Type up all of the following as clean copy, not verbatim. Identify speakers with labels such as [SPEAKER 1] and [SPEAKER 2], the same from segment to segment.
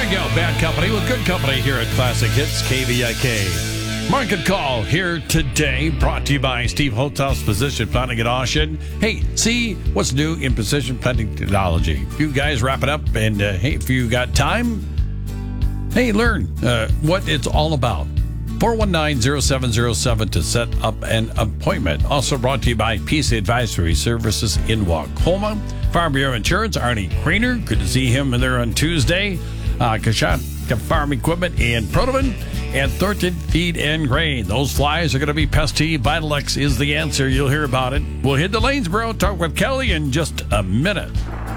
[SPEAKER 1] we go. Bad company with good company here at Classic Hits KVIK. Market Call here today, brought to you by Steve Holthouse Precision Planting and Auction. Hey, see what's new in precision planting technology. You guys wrap it up, and hey, if you got time, hey, learn what it's all about. 419-0707 to set up an appointment. Also brought to you by Peace Advisory Services in Wacoma. Farm Bureau Insurance, Arnie Creener. Good to see him there on Tuesday. Kashaka Farm Equipment in Protovan. And Thornton Feed and Grain. Those flies are going to be pesty. Vitalix is the answer. You'll hear about it. We'll head to Lanesboro, talk with Kelly in just a minute.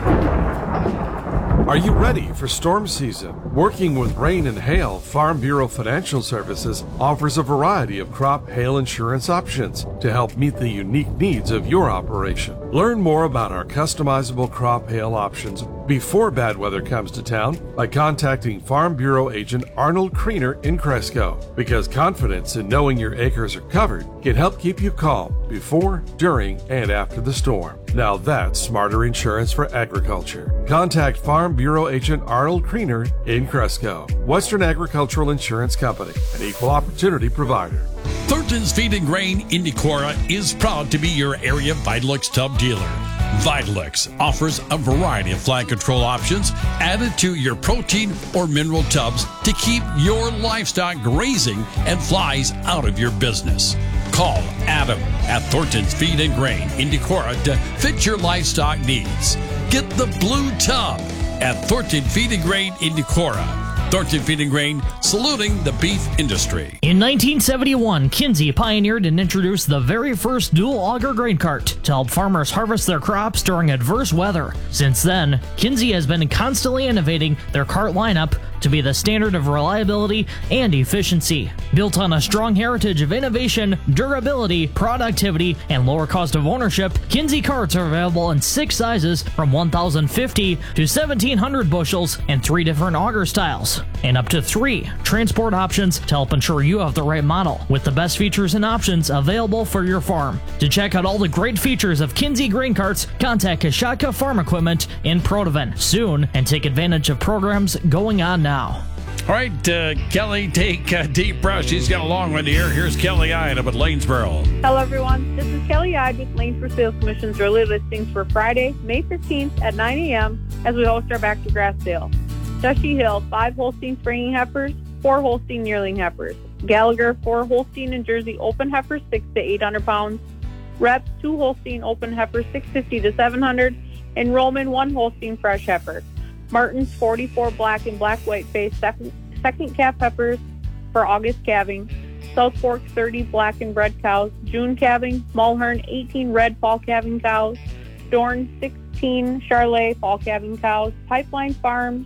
[SPEAKER 2] Are you ready for storm season? Working with Rain and Hail, Farm Bureau Financial Services offers a variety of crop hail insurance options to help meet the unique needs of your operation. Learn more about our customizable crop hail options before bad weather comes to town by contacting Farm Bureau agent Arnold Creener in Cresco, because confidence in knowing your acres are covered can help keep you calm before, during, and after the storm. Now that's smarter insurance for agriculture. Contact Farm Bureau agent Arnold Creener in Cresco. Western Agricultural Insurance Company, an equal opportunity provider.
[SPEAKER 1] Thornton's Feed and Grain in Decorah is proud to be your area Vitalix tub dealer. Vitalix offers a variety of fly control options added to your protein or mineral tubs to keep your livestock grazing and flies out of your business. Call Adam at Thornton's Feed and Grain in Decorah to fit your livestock needs. Get the blue tub at Thornton Feed and Grain in Decorah. Thornton Feed and Grain, saluting the beef industry.
[SPEAKER 3] In 1971, Kinsey pioneered and introduced the very first dual auger grain cart to help farmers harvest their crops during adverse weather. Since then, Kinsey has been constantly innovating their cart lineup to be the standard of reliability and efficiency. Built on a strong heritage of innovation, durability, productivity, and lower cost of ownership, Kinsey carts are available in 6 sizes from 1,050 to 1,700 bushels and 3 different auger styles, and up to 3 transport options to help ensure you have the right model, with the best features and options available for your farm. To check out all the great features of Kinsey grain carts, contact Kashaka Farm Equipment in Protovan soon and take advantage of programs going on now.
[SPEAKER 1] All right, Kelly, take a deep breath. She's got a long one here. Here's Kelly Ide up at Lanesboro.
[SPEAKER 4] Hello, everyone. This is Kelly Ide with Lanesboro Sales Commission's early listings for Friday, May 15th at 9 a.m. as we host our Back to Grass sale. Dushy Hill, 5 Holstein springing heifers, 4 Holstein yearling heifers. Gallagher, 4 Holstein and Jersey open heifers, 600 to 800 pounds. Reps, 2 Holstein open heifers, 650 to 700. And Roman, 1 Holstein fresh heifer. Martin's, 44 black and black white face second calf heifers for August calving. South Fork, 30 black and red cows, June calving. Mulhern, 18 red fall calving cows. Dorn, 16 Charlet fall calving cows. Pipeline Farms,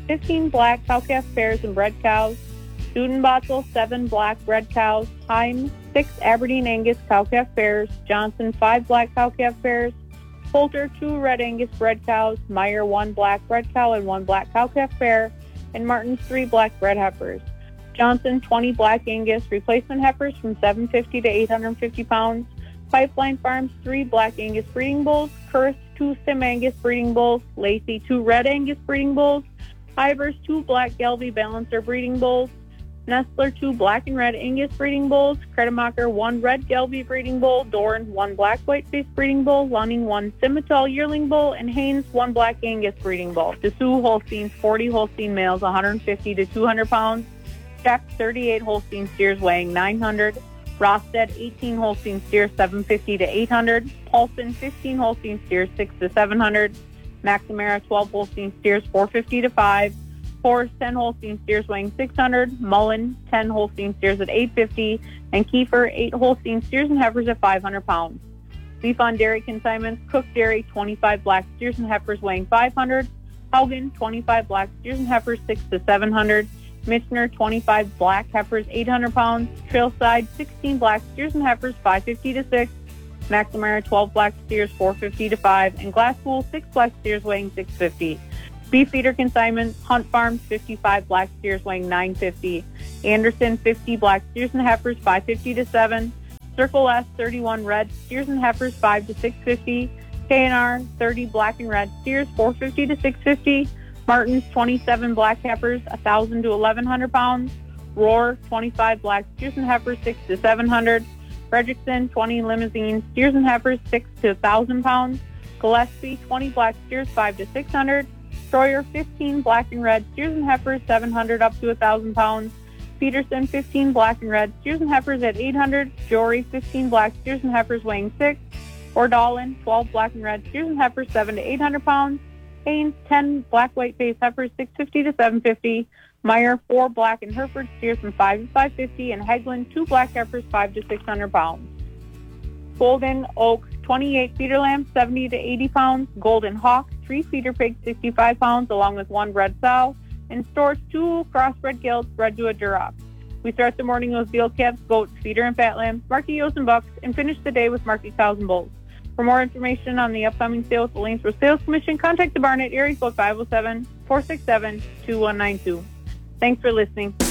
[SPEAKER 4] 15 black cow-calf pairs and bred cows. Dudenbotzel, 7 black red cows. Heim, 6 Aberdeen Angus cow-calf pairs. Johnson, 5 black cow-calf pairs. Poulter, 2 red Angus bred cows. Meyer, 1 black red cow and 1 black cow-calf pair. And Martin's, 3 black bred heifers. Johnson, 20 black Angus replacement heifers from 750 to 850 pounds. Pipeline Farms, 3 black Angus breeding bulls. Kurth, 2 Sim Angus breeding bulls. Lacey, 2 red Angus breeding bulls. Ivers, 2 black Gelby Balancer breeding bulls. Nestler, 2 black and red Angus breeding bulls. Kretemacher, 1 red Gelby breeding bull. Dorn, 1 black whiteface breeding bull. Lunning, 1 Simmental yearling bull. And Haynes, 1 black Angus breeding bull. Dessous Holsteins, 40 Holstein males, 150 to 200 pounds. Check, 38 Holstein steers weighing 900. Rosted, 18 Holstein steers, 750 to 800. Paulson, 15 Holstein steers, 600 to 700. McNamara, 12 Holstein steers, 450 to 5. Forrest, 10 Holstein steers weighing 600. Mullen, 10 Holstein steers at 850. And Kiefer, 8 Holstein steers and heifers at 500 pounds. Beef on dairy consignments, Cook Dairy, 25 black steers and heifers weighing 500. Haugen, 25 black steers and heifers, 600 to 700. Michener, 25 black heifers, 800 pounds. Trailside, 16 black steers and heifers, 550 to 6. McNamara, 12 black steers, 450 to 5. And Glasspool, 6 black steers weighing 650. Beef feeder consignments, Hunt Farms, 55 black steers weighing 950. Anderson, 50 black steers and heifers, 550 to 7. Circle S, 31 red steers and heifers, 5 to 650. K&R, 30 black and red steers, 450 to 650. Martin's 27 black heifers, 1,000 to 1,100 pounds. Roar, 25 black steers and heifers, 6 to 700. Fredrickson, 20 limousine steers and heifers, 6 to 1,000 pounds. Gillespie, 20 black steers, 5 to 600. Stroyer, 15 black and red steers and heifers, 700 up to 1,000 pounds. Peterson, 15 black and red steers and heifers at 800. Jory, 15 black steers and heifers weighing 6. Ordalin, 12 black and red steers and heifers, 7 to 800 pounds. Haynes, 10 black white-faced heifers, 650 to 750. Meyer, 4 black and Hereford steers from 5 to 550. And Hagelin, 2 black heifers, 5 to 600 pounds. Golden Oaks, 28 feeder lambs, 70 to 80 pounds. Golden Hawk, 3 feeder pigs, 65 pounds, along with 1 red sow. And Storch, 2 crossbred gilts bred to a Duroc. We start the morning with veal calves, goats, feeder and fat lambs, market ewes and bucks, and finish the day with market cows and bulls. For more information on the upcoming sale with the Lanesboro Sales Commission, contact the barn at area code 507-467-2192. Thanks for listening.